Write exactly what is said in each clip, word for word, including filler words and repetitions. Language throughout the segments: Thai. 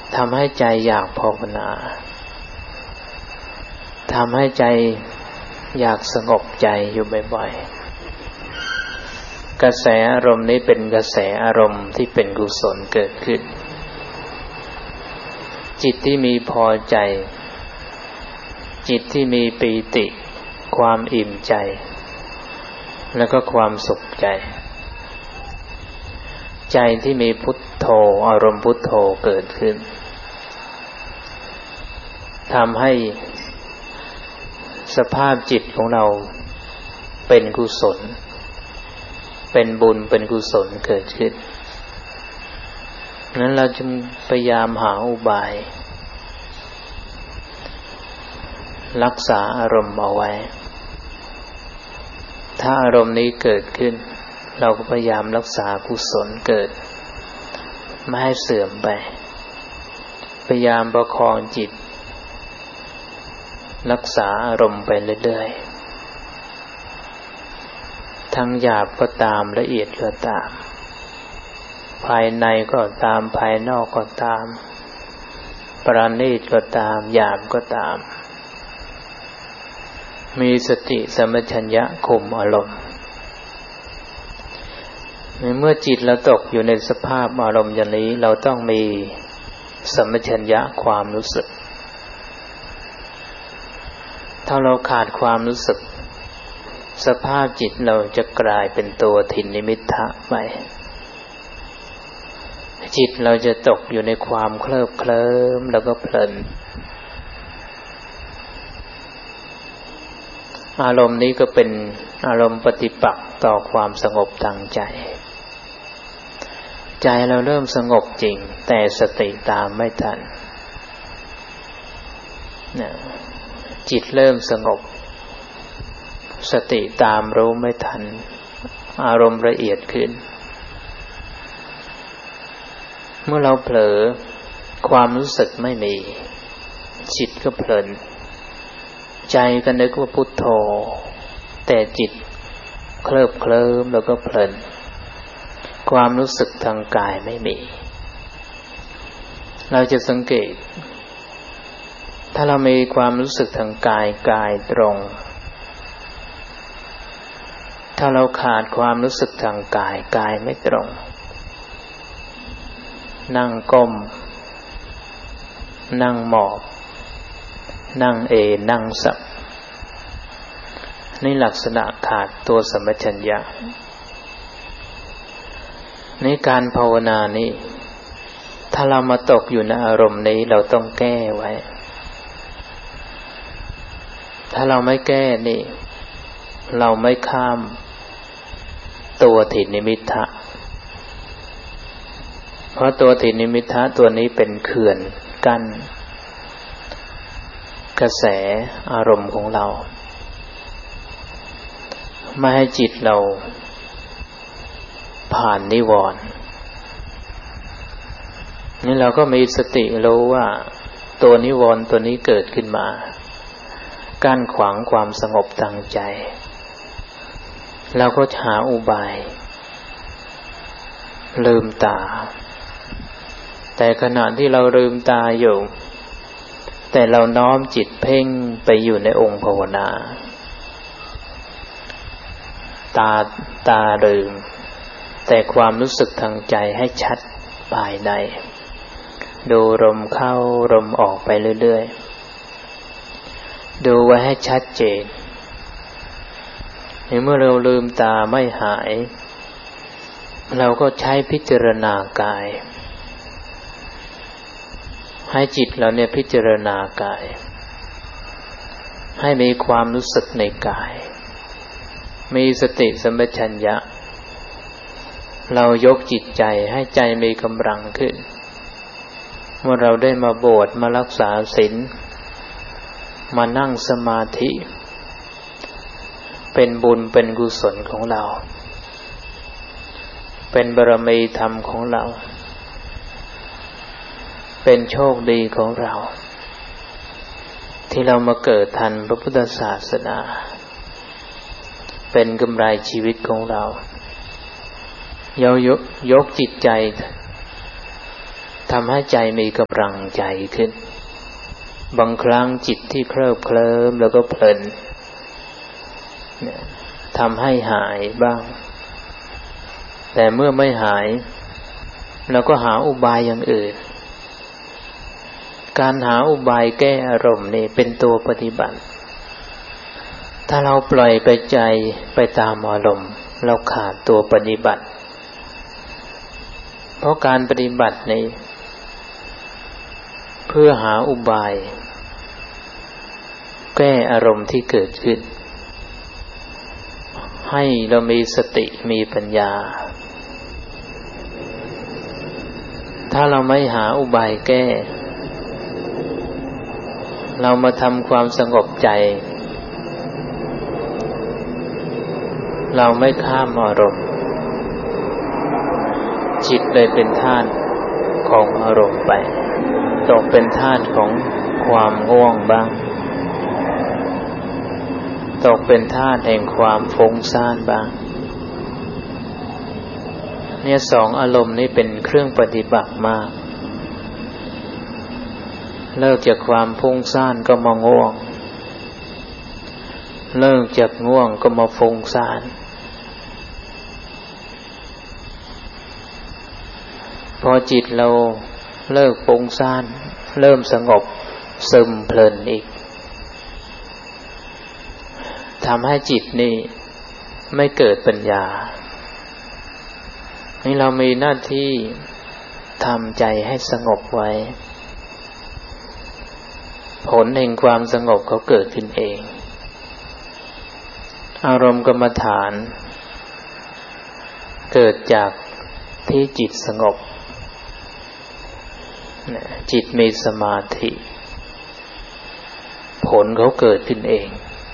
ทำให้ใจอยากภาวนาทำให้ใจอยากสงบใจอยู่บ่อยๆกระแสอารมณ์นี้เป็นกระแสอารมณ์ที่เป็นกุศลเกิดขึ้นจิตที่มีพอใจจิตที่มีปีติความอิ่มใจแล้วก็ความสุขใจใจที่มีพุทโธอารมณ์พุทโธเกิดขึ้นทำให้สภาพจิตของเราเป็นกุศลเป็นบุญเป็นกุศลเกิดขึ้นนั้นเราจึงพยายามหาอุบายรักษาอารมณ์เอาไว้ถ้าอารมณ์นี้เกิดขึ้นเราก็พยายามรักษากุศลเกิดไม่ให้เสื่อมไปพยายามประคองจิตรักษาอารมณ์ไปเรื่อยๆทั้งหยาบก็ตามละเอียดก็ตามภายในก็ตามภายนอกก็ตามประณีตก็ตามหยาบก็ตามมีสติสัมปชัญญะคุมอารมณ์เมื่อจิตเราตกอยู่ในสภาพอารมณ์อย่างนี้เราต้องมีสัมปชัญญะความรู้สึกถ้าเราขาดความรู้สึกสภาพจิตเราจะกลายเป็นตัวทินนิมิทธะไปจิตเราจะตกอยู่ในความเคลิบเคลิ้มแล้วก็เพลินอารมณ์นี้ก็เป็นอารมณ์ปฏิปักษ์ต่อความสงบทางใจใจเราเริ่มสงบจริงแต่สติตามไม่ทันจิตเริ่มสงบสติตามรู้ไม่ทันอารมณ์ละเอียดขึ้นเมื่อเราเผลอความรู้สึกไม่มีจิตก็เพลินใจก็นึกว่าพุทโธแต่จิตเคลิบเคลิ้มแล้วก็เพลินความรู้สึกทางกายไม่มีเราจะสังเกตถ้าเรามีความรู้สึกทางกายกายตรงถ้าเราขาดความรู้สึกทางกายกายไม่ตรงนั่งก้มนั่งหมอบนั่งเอนั่งสับนี่ลักษณะขาดตัวสัมปชัญญะในการภาวนานี้ถ้าเรามาตกอยู่ในอารมณ์นี้เราต้องแก้ไว้ถ้าเราไม่แก้นี่เราไม่ข้ามตัวถินิมิทธะเพราะตัวถินิมิทธะตัวนี้เป็นเขื่อนกั้นกระแสอารมณ์ของเราไม่ให้จิตเราผ่านนิวรณ์นี่เราก็มีสติรู้ว่าตัวนิวรณ์ตัวนี้เกิดขึ้นมากั้นขวางความสงบทางใจเราก็หาอุบายลืมตาแต่ขณะที่เราลืมตาอยู่แต่เราน้อมจิตเพ่งไปอยู่ในองค์ภาวนาตาตาลืมแต่ความรู้สึกทางใจให้ชัดภายในดูลมเข้าลมออกไปเรื่อยๆดูไว้ให้ชัดเจนเมื่อเราลืมตาไม่หายเราก็ใช้พิจารณากายให้จิตเราเนี่ยพิจารณากายให้มีความรู้สึกในกายมีสติสัมปชัญญะเรายกจิตใจให้ใจมีกำลังขึ้นเมื่อเราได้มาบวชมารักษาศีลมานั่งสมาธิเป็นบุญเป็นกุศลของเราเป็นบารมีธรรมของเราเป็นโชคดีของเราที่เรามาเกิดทันพระพุทธศาสนาเป็นกำไรชีวิตของเราเรายกยกจิตใจทำให้ใจมีกำลังใจขึ้นบางครั้งจิตที่เคลิบเคลิ้มแล้วก็เพลินทำให้หายบ้างแต่เมื่อไม่หายเราก็หาอุบายอย่างอื่นการหาอุบายแก้อารมณ์นี่เป็นตัวปฏิบัติถ้าเราปล่อยไปใจไปตามอารมณ์เราขาดตัวปฏิบัติเพราะการปฏิบัตินี้เพื่อหาอุบายแก้อารมณ์ที่เกิดขึ้นให้เรามีสติมีปัญญาถ้าเราไม่หาอุบายแก้เรามาทำความสงบใจเราไม่ข้ามอารมณ์จิตเลยเป็นธาตุของอารมณ์ไปตกเป็นธาตุของความง่วงบ้างตกเป็นธาตุแห่งความฟุ้งซ่านบ้างเนี่ยสองอารมณ์นี้เป็นเครื่องปฏิบัติมากเลิกจากความฟุ้งซ่านก็มาง่วงเลิกจากง่วงก็มาฟุ้งซ่านพอจิตเราเลิกฟุ้งซ่านเริ่มสงบซึมเพลินอีกทำให้จิตนี่ไม่เกิดปัญญานี่เรามีหน้าที่ทำใจให้สงบไว้ผลแห่งความสงบเขาเกิดขึ้นเองอารมณ์กรรมฐานเกิดจากที่จิตสงบจิตมีสมาธิผลเขาเกิดขึ้นเอง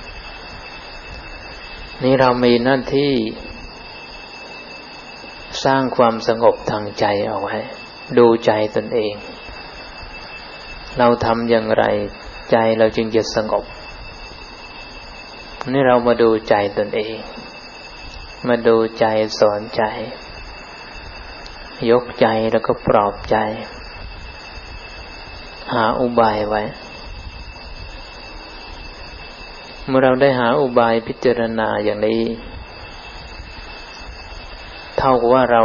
นี่เรามีหน้าที่สร้างความสงบทางใจเอาไว้ดูใจตนเองเราทำอย่างไรใจเราจึงจะสงบนี่เรามาดูใจตนเองมาดูใจสอนใจยกใจแล้วก็ปลอบใจหาอุบายไว้เมื่อเราได้หาอุบายพิจารณาอย่างนี้เท่ากับว่าเรา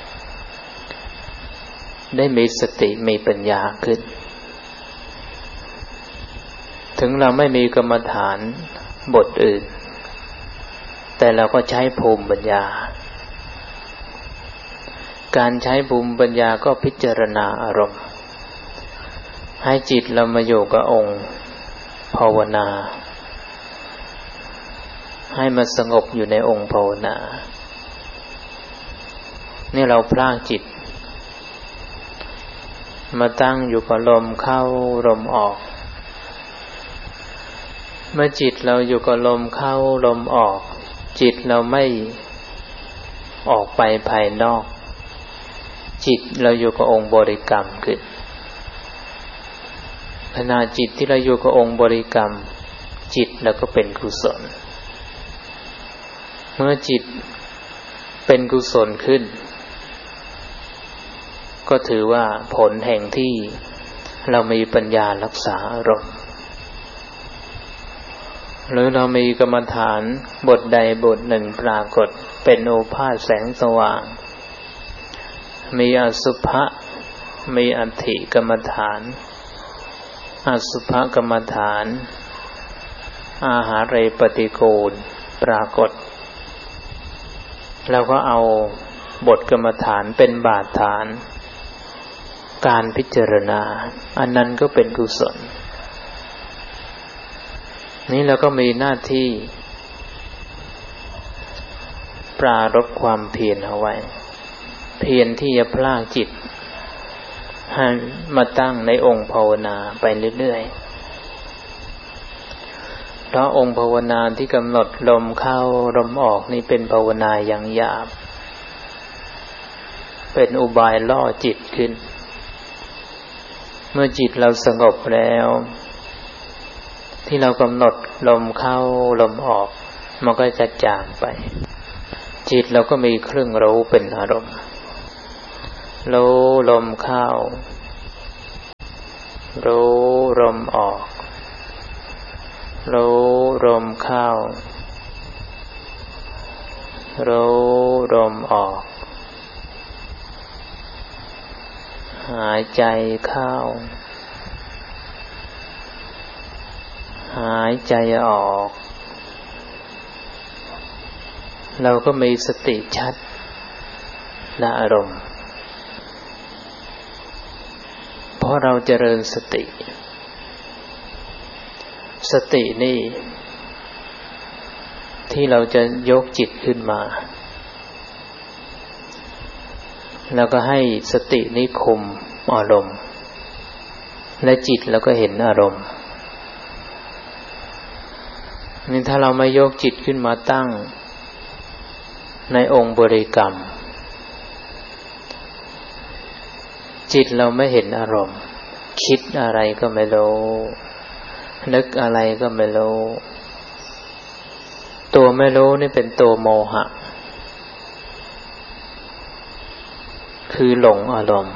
ได้มีสติมีปัญญาขึ้นถึงเราไม่มีกรรมฐานบทอื่นแต่เราก็ใช้ภูมิปัญญาการใช้ภูมิปัญญาก็พิจารณาอารมณ์ให้จิตเรามาอยู่กับองค์ภาวนาให้มาสงบอยู่ในองค์ภาวนานี่เราพลากจิตมาตั้งอยู่กับลมเข้าลมออกเมื่อจิตเราอยู่กับลมเข้าลมออกจิตเราไม่ออกไปภายนอกจิตเราอยู่กับองค์บริกรรมคือขณะจิตที่เราอยู่กับองค์บริกรรมจิตเราก็เป็นกุศลเมื่อจิตเป็นกุศลขึ้นก็ถือว่าผลแห่งที่เรามีปัญญารักษาอารมณ์หรือเรามีกรรมฐานบทใดบทหนึ่งปรากฏเป็นโอภาสแสงสว่างมีอสุภะมีอัฏฐิกรรมฐานอสุภกรรมฐานอาหาเรปฏิกูลปรากฏแล้วก็เอาบทกรรมฐานเป็นบาทฐานการพิจารณาอันนั้นก็เป็นกุศลนี้เราก็มีหน้าที่ปรารภความเพียรเอาไว้เพียรที่จะพลากจิตให้มาตั้งในองค์ภาวนาไปเรื่อยๆเพราะองค์ภาวนาที่กำหนดลมเข้าลมออกนี่เป็นภาวนาอย่างหยาบเป็นอุบายล่อจิตขึ้นเมื่อจิตเราสงบแล้วที่เรากำหนดลมเข้าลมออกมันก็จะจางไปจิตเราก็มีเครื่องรู้เป็นอารมณ์รู้ลมเข้ารู้ลมออกรู้ลมเข้ารู้ลมออกหายใจเข้าหายใจออกเราก็มีสติชัดในอารมณ์เพราะเราเจริญสติสตินี่ที่เราจะยกจิตขึ้นมาแล้วก็ให้สตินี้คุมอารมณ์และจิตแล้วก็เห็นอารมณ์นี่ถ้าเราไม่ยกจิตขึ้นมาตั้งในองค์บริกรรมจิตเราไม่เห็นอารมณ์คิดอะไรก็ไม่รู้นึกอะไรก็ไม่รู้ตัวไม่รู้นี่เป็นตัวโมหะคือหลงอารมณ์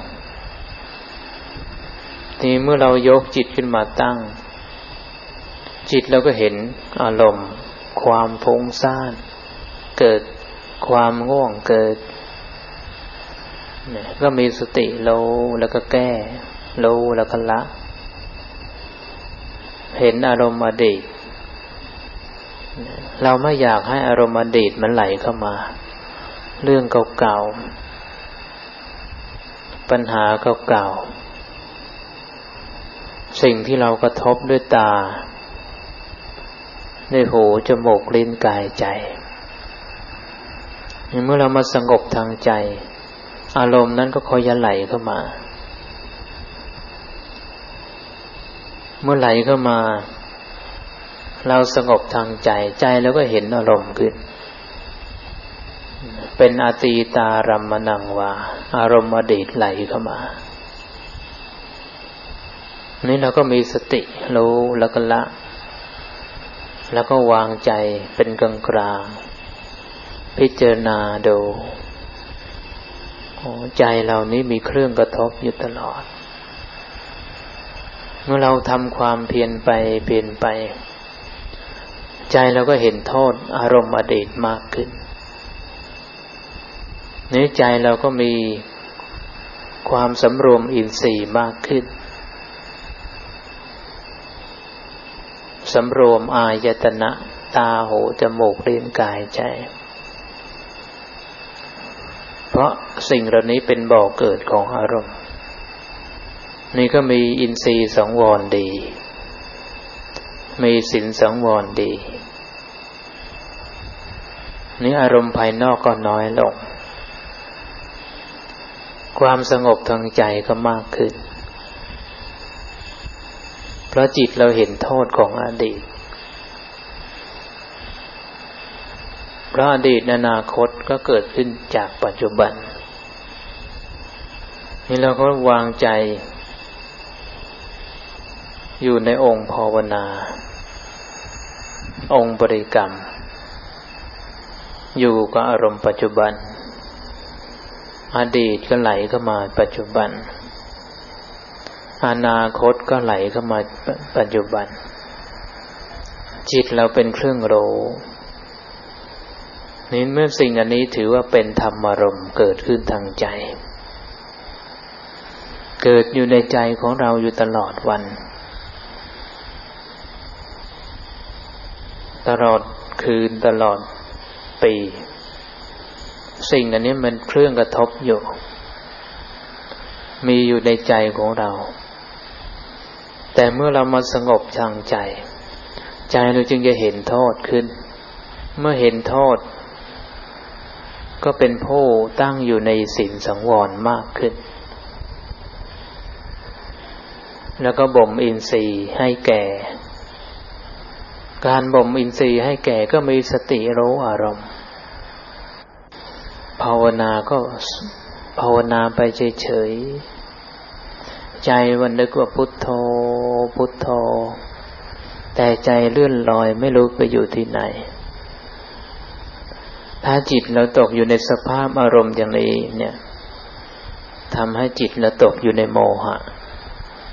ทีเมื่อเรายกจิตขึ้นมาตั้งจิตเราก็เห็นอารมณ์ความฟุ้งซ่านเกิดความง่วงเกิดเนี่ยก็มีสติรู้แล้วก็แก้รู้แล้วก็ละเห็นอารมณ์อดีตเราไม่อยากให้อารมณ์อดีตมันไหลเข้ามาเรื่องเก่าๆปัญหาเก่าๆสิ่งที่เรากระทบด้วยตาด้วยหูจมูกลิ้นกายใจเมื่อเรามาสงบทางใจอารมณ์นั้นก็ค่อยจะไหลเข้ามาเมื่อไหลเข้ามาเราสงบทางใจใจแล้วก็เห็นอารมณ์ขึ้นเป็นอตีตารัมมนังวาอารมณ์อดีตไหลเข้ามานี่เราก็มีสติรู้แล้วก็ละแล้วก็วางใจเป็นกลางกลางพิจารณาดูใจเรานี้มีเครื่องกระทบอยู่ตลอดเมื่อเราทำความเพียรไปเพียรไปใจเราก็เห็นโทษอารมณ์อดีตมากขึ้นในใจเราก็มีความสำรวมอินทรีย์มากขึ้นสำรวมอายตนะตาหูจมูกลิ้นกายใจเพราะสิ่งเหล่านี้เป็นบ่อเกิดของอารมณ์นี่ก็มีอินทรีย์สังวรดีมีศีลสังวรดีนี่อารมณ์ภายนอกก็น้อยลงความสงบทางใจก็มากขึ้นเพราะจิตเราเห็นโทษของอดีตเพราะอดีตอนาคตก็เกิดขึ้นจากปัจจุบันนี่เราก็วางใจอยู่ในองค์ภาวนาองค์บริกรรมอยู่กับอารมณ์ปัจจุบันอดีตก็ไหลเข้ามาปัจจุบันอนาคตก็ไหลเข้ามาปัจจุบันจิตเราเป็นเครื่องรู้นี่เมื่อสิ่งอันนี้ถือว่าเป็นธรรมารมณ์เกิดขึ้นทางใจเกิดอยู่ในใจของเราอยู่ตลอดวันตลอดคืนตลอดปีสิ่งอันนี้มันเครื่องกระทบอยู่มีอยู่ในใจของเราแต่เมื่อเรามาสงบทางใจใจเราจึงจะเห็นโทษขึ้นเมื่อเห็นโทษก็เป็นผู้ตั้งอยู่ในศีลสังวรมากขึ้นแล้วก็บ่มอินทรีย์ให้แก่การบ่มอินทรีย์ให้แก่ก็มีสติรู้อารมณ์ภาวนาก็ภาวนาไปเฉยๆใจวันนึกว่าพุทโธพุทโธแต่ใจเลื่อนลอยไม่รู้ไปอยู่ที่ไหนถ้าจิตเราตกอยู่ในสภาพอารมณ์อย่างนี้เนี่ยทำให้จิตเราตกอยู่ในโมหะ